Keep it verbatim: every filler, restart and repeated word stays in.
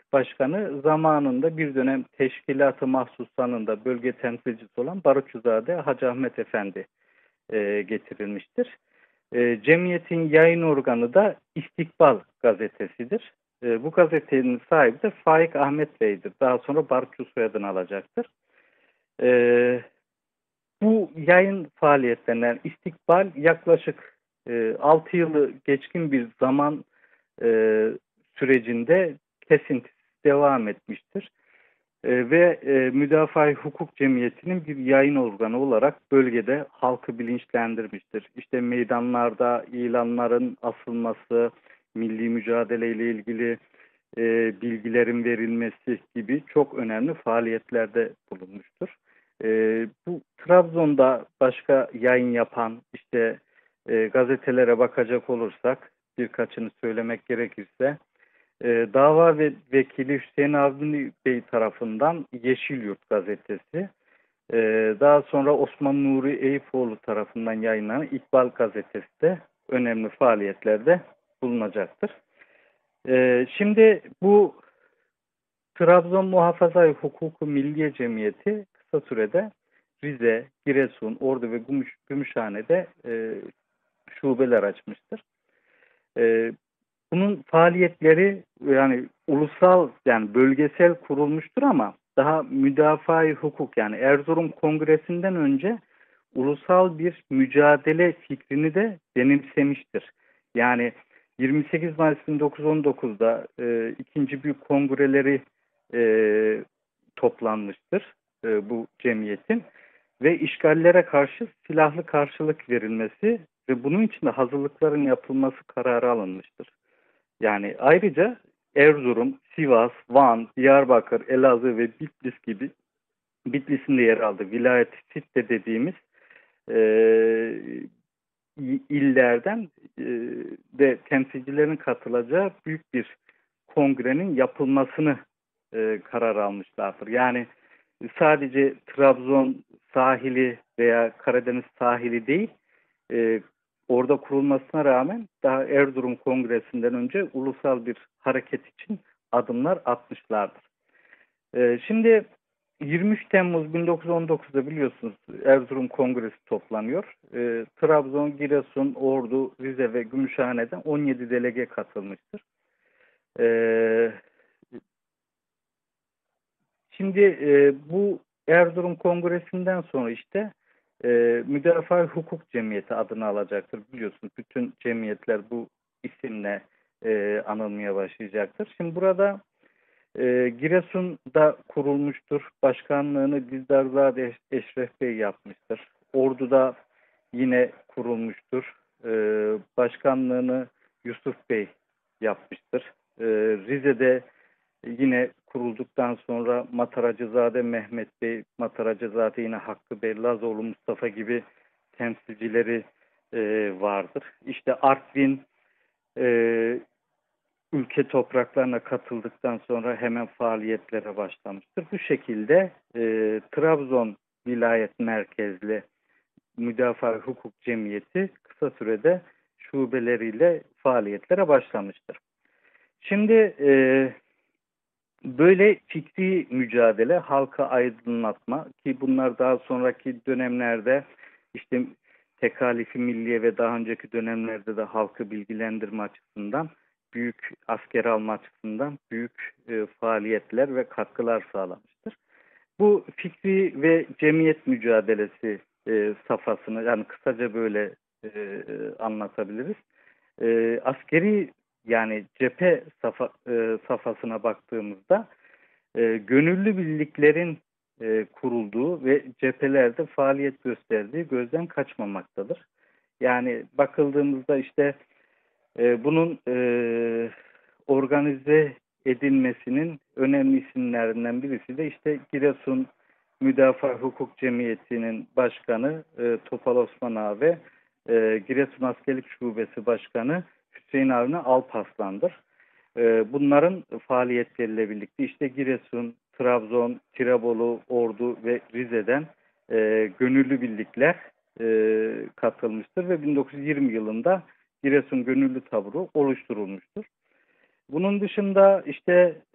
Başkanı zamanında bir dönem Teşkilat-ı Mahsusa'nın da bölge temsilcisi olan Barutçuzade Hacı Ahmet Efendi e, getirilmiştir. E, cemiyetin yayın organı da İstikbal gazetesidir. E, bu gazetenin sahibi de Faik Ahmet Bey'dir. Daha sonra Barutçu soyadını alacaktır. E, Bu yayın faaliyetlerinden İstikbal yaklaşık e, altı yılı geçkin bir zaman e, sürecinde kesintisiz devam etmiştir. E, ve e, Müdafaa-i Hukuk Cemiyeti'nin bir yayın organı olarak bölgede halkı bilinçlendirmiştir. İşte meydanlarda ilanların asılması, milli mücadele ile ilgili e, bilgilerin verilmesi gibi çok önemli faaliyetlerde bulunmuştur. E, bu Trabzon'da başka yayın yapan işte e, gazetelere bakacak olursak birkaçını söylemek gerekirse e, dava ve vekili Hüseyin Avni Bey tarafından Yeşilyurt gazetesi, e, daha sonra Osman Nuri Eyüpoğlu tarafından yayınlanan İkbal gazetesi de önemli faaliyetlerde bulunacaktır. E, şimdi bu Trabzon Muhafaza-i Hukuku Milliye Cemiyeti kısa sürede Rize, Giresun, Ordu ve Gümüş, Gümüşhane'de e, şubeler açmıştır. E, bunun faaliyetleri yani ulusal yani bölgesel kurulmuştur ama daha müdafaa-i hukuk yani Erzurum Kongresi'nden önce ulusal bir mücadele fikrini de benimsemiştir. Yani yirmi sekiz Mayıs bin dokuz yüz on dokuz'da e, ikinci büyük kongreleri e, toplanmıştır e, bu cemiyetin ve işgallere karşı silahlı karşılık verilmesi ve bunun için de hazırlıkların yapılması kararı alınmıştır. Yani ayrıca Erzurum, Sivas, Van, Diyarbakır, Elazığ ve Bitlis gibi Bitlis'in de yer aldığı vilayet-i sitte dediğimiz e, illerden e, de temsilcilerin katılacağı büyük bir kongrenin yapılmasını e, karar almışlardır. Yani sadece Trabzon sahili veya Karadeniz sahili değil, e, orada kurulmasına rağmen daha Erzurum Kongresi'nden önce ulusal bir hareket için adımlar atmışlardır. E, şimdi yirmi üç Temmuz bin dokuz yüz on dokuz'da biliyorsunuz Erzurum Kongresi toplanıyor. E, Trabzon, Giresun, Ordu, Rize ve Gümüşhane'den on yedi delege katılmıştır. E, şimdi e, bu Erzurum Kongresi'nden sonra işte e, Müdafaa-i Hukuk Cemiyeti adını alacaktır. Biliyorsunuz bütün cemiyetler bu isimle e, anılmaya başlayacaktır. Şimdi burada e, Giresun'da kurulmuştur. Başkanlığını Dizdarzade Eşref Bey yapmıştır. Ordu'da yine kurulmuştur. E, başkanlığını Yusuf Bey yapmıştır. E, Rize'de yine kurulduktan sonra Mataracızade Mehmet Bey, Mataracızade yine Hakkı Bey, Lazoğlu Mustafa gibi temsilcileri e, vardır. İşte Artvin e, ülke topraklarına katıldıktan sonra hemen faaliyetlere başlamıştır. Bu şekilde e, Trabzon vilayet merkezli Müdafaa Hukuk Cemiyeti kısa sürede şubeleriyle faaliyetlere başlamıştır. Şimdi e, böyle fikri mücadele, halka aydınlatma ki bunlar daha sonraki dönemlerde işte tekalifi milliye ve daha önceki dönemlerde de halkı bilgilendirme açısından büyük asker alma açısından büyük e, faaliyetler ve katkılar sağlamıştır. Bu fikri ve cemiyet mücadelesi e, safhasını yani kısaca böyle e, anlatabiliriz. E, askeri yani cephe safa, e, safhasına baktığımızda e, gönüllü birliklerin e, kurulduğu ve cephelerde faaliyet gösterdiği gözden kaçmamaktadır. Yani bakıldığımızda işte e, bunun e, organize edilmesinin önemli isimlerinden birisi de işte Giresun Müdafaa Hukuk Cemiyeti'nin başkanı e, Topal Osman Ağa ve e, Giresun Askerlik Şubesi Başkanı Hüseyin Avni Alparslan'dır. E, bunların faaliyetleriyle birlikte işte Giresun, Trabzon, Tirebolu, Ordu ve Rize'den e, gönüllü birlikler e, katılmıştır ve bin dokuz yüz yirmi yılında Giresun Gönüllü Taburu oluşturulmuştur. Bunun dışında işte